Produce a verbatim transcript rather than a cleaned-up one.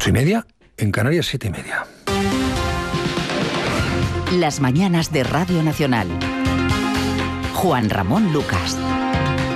Ocho y media, en Canarias siete y media. Las mañanas de Radio Nacional. Juan Ramón Lucas.